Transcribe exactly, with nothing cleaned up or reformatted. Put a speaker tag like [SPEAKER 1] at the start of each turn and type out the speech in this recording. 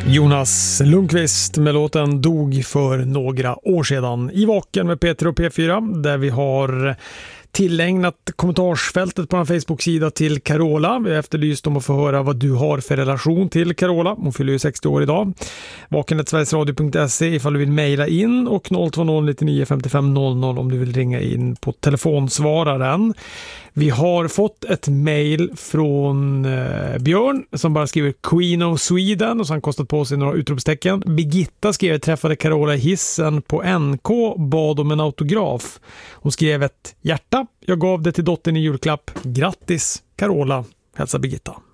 [SPEAKER 1] Jonas Lundqvist med låten Dog för några år sedan i Vaken med Peter och P fyra, där vi har tillägnat kommentarsfältet på en Facebook-sida till Carola. Vi har efterlyst om att få höra vad du har för relation till Carola. Hon fyller ju sextio år idag. vaken snabel-a sverigesradio punkt se ifall du vill mejla in, och noll två noll nittionio femtiofem noll noll om du vill ringa in på telefonsvararen. Vi har fått ett mejl från eh, Björn som bara skriver Queen of Sweden och så har han kostat på sig några utropstecken. Birgitta skrev: träffade Carola i hissen på N K, bad om en autograf. Hon skrev ett hjärta. Jag gav det till dottern i julklapp. Grattis Carola, hälsa Birgitta.